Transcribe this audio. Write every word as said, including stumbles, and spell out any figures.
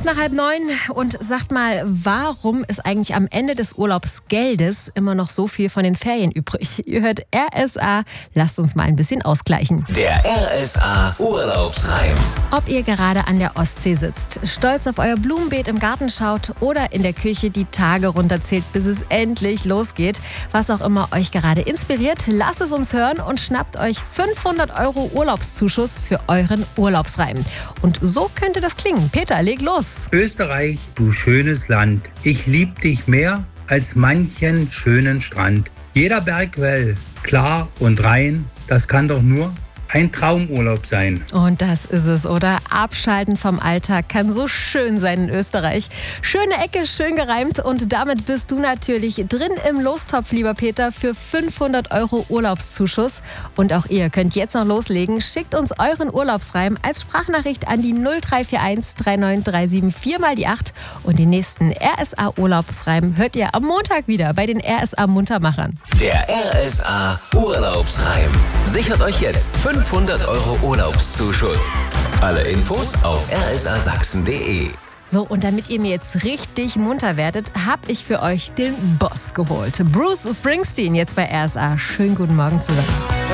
Acht nach halb neun und sagt mal, warum ist eigentlich am Ende des Urlaubsgeldes immer noch so viel von den Ferien übrig? Ihr hört R S A, lasst uns mal ein bisschen ausgleichen. Der R S A Urlaubsreim. Ob ihr gerade an der Ostsee sitzt, stolz auf euer Blumenbeet im Garten schaut oder in der Küche die Tage runterzählt, bis es endlich losgeht, was auch immer euch gerade inspiriert, lasst es uns hören und schnappt euch fünfhundert Euro Urlaubszuschuss für euren Urlaubsreim. Und so könnte das klingen. Peter, leg los. Österreich, du schönes Land, ich lieb dich mehr als manchen schönen Strand. Jeder Bergwell, klar und rein, das kann doch nur ein Traumurlaub sein. Und das ist es, oder? Abschalten vom Alltag kann so schön sein in Österreich. Schöne Ecke, schön gereimt und damit bist du natürlich drin im Lostopf, lieber Peter, für fünfhundert Euro Urlaubszuschuss. Und auch ihr könnt jetzt noch loslegen. Schickt uns euren Urlaubsreim als Sprachnachricht an die null drei vier eins drei neun drei sieben vier mal die acht. Und den nächsten R S A Urlaubsreim hört ihr am Montag wieder bei den R S A Muntermachern. Der R S A Urlaubsreim. Sichert euch jetzt fünfhundert Euro Urlaubszuschuss. Alle Infos auf r s a sachsen punkt de. So, und damit ihr mir jetzt richtig munter werdet, habe ich für euch den Boss geholt. Bruce Springsteen jetzt bei R S A. Schönen guten Morgen zusammen.